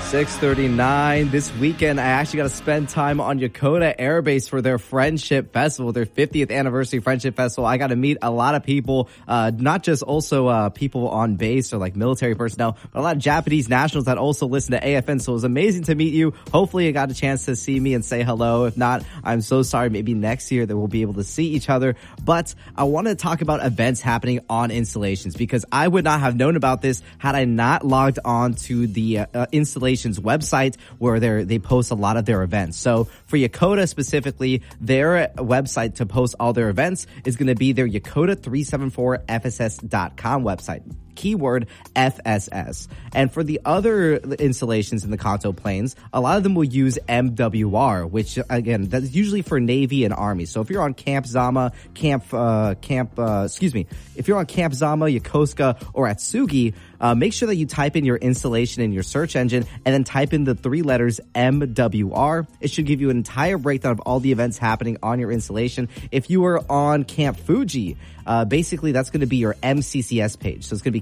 6:39 this weekend. I actually got to spend time on Yokota Air Base for their Friendship Festival, their 50th anniversary Friendship Festival. I got to meet a lot of people, not just also people on base or like military personnel, but a lot of Japanese nationals that also listen to AFN. So it was amazing to meet you. Hopefully you got a chance to see me and say hello. If not, I'm so sorry. Maybe next year that we'll be able to see each other. But I want to talk about events happening on installations, because I would not have known about this had I not logged on to the installations website where they post a lot of their events. So for Yokota specifically, their website to post all their events is going to be their Yokota374FSS.com website. Keyword FSS. And for the other installations in the Kanto Plains, a lot of them will use MWR, which again, that's usually for Navy and Army. So if you're on Camp Zama, if you're on Camp Zama, Yokosuka, or Atsugi, make sure that you type in your installation in your search engine and then type in the 3 letters MWR. It should give you an entire breakdown of all the events happening on your installation. If you are on Camp Fuji, basically that's going to be your MCCS page. So it's going to be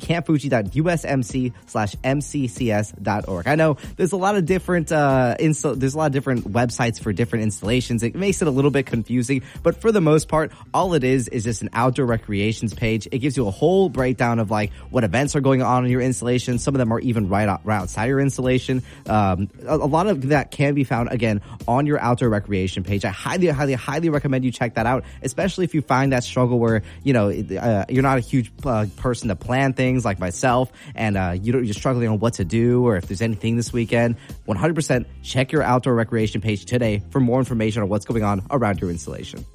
campfuji.usmc/mccs.org. I know there's a lot of different there's a lot of different websites for different installations. It makes it a little bit confusing, but for the most part, all it is just an outdoor recreations page. It gives you a whole breakdown of like what events are going on in your installation. Some of them are even right outside your installation. A lot of that can be found again on your outdoor recreation page. I highly recommend you check that out, especially if you find that struggle where you're not a huge person to plan things like myself, and you're struggling on what to do or if there's anything this weekend. 100% check your outdoor recreation page today for more information on what's going on around your installation.